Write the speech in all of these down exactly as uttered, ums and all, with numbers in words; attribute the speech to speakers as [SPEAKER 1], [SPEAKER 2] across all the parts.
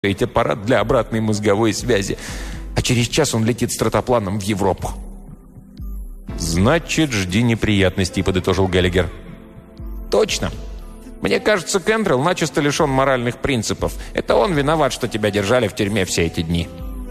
[SPEAKER 1] аппарат для обратной мозговой связи. А через час он летит стратопланом в Европу». «Значит, жди неприятностей», — подытожил Геллигер. «Точно. Мне кажется, Кентрелл начисто лишен моральных принципов. Это он виноват, что тебя держали в тюрьме все эти дни».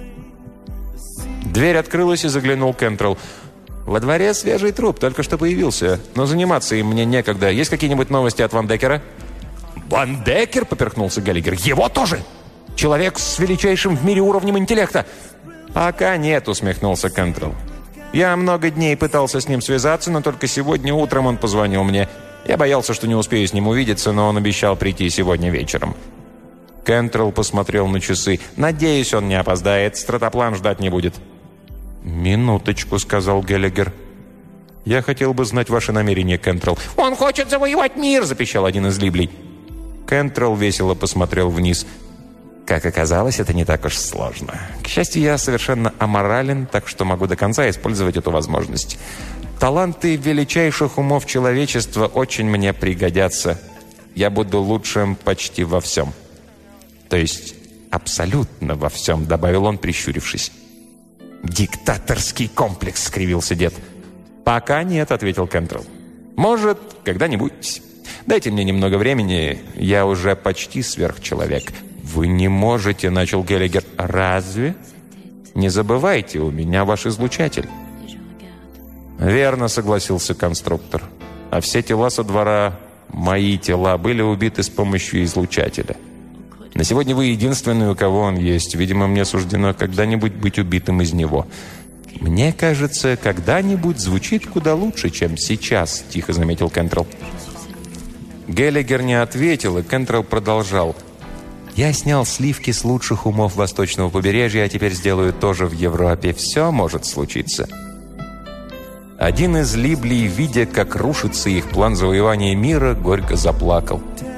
[SPEAKER 1] Дверь открылась, и заглянул Кентрелл. «Во дворе свежий труп, только что появился. Но заниматься им мне некогда. Есть какие-нибудь новости от Ван Деккера?» «Ван Деккер?» — поперхнулся Геллигер. «Его тоже? Человек с величайшим в мире уровнем интеллекта!» «Пока нет», — усмехнулся Кентрелл. «Я много дней пытался с ним связаться, но только сегодня утром он позвонил мне. Я боялся, что не успею с ним увидеться, но он обещал прийти сегодня вечером». Кентрелл посмотрел на часы. «Надеюсь, он не опоздает. Стратоплан ждать не будет». «Минуточку», — сказал Геллигер. «Я хотел бы знать ваши намерения, Кентрелл». «Он хочет завоевать мир!» — запищал один из Либлей. Кентрелл весело посмотрел вниз. «Как оказалось, это не так уж сложно. К счастью, я совершенно аморален, так что могу до конца использовать эту возможность. Таланты величайших умов человечества очень мне пригодятся. Я буду лучшим почти во всем». «То есть абсолютно во всем», — добавил он, прищурившись. «Диктаторский комплекс», — скривился дед. «Пока нет», — ответил Кентрелл. «Может, когда-нибудь. Дайте мне немного времени, я уже почти сверхчеловек». «Вы не можете», — начал Геллигер. «Разве? Не забывайте, у меня ваш излучатель». «Верно», — согласился конструктор. «А все тела со двора, мои тела, были убиты с помощью излучателя. На сегодня вы единственный, у кого он есть. Видимо, мне суждено когда-нибудь быть убитым из него». «Мне кажется, когда-нибудь звучит куда лучше, чем сейчас», — тихо заметил Кентрелл. Геллигер не ответил, и Кентрелл продолжал. «Я снял сливки с лучших умов восточного побережья, а теперь сделаю то же в Европе. Все может случиться». Один из Либлей, видя, как рушится их план завоевания мира, горько заплакал.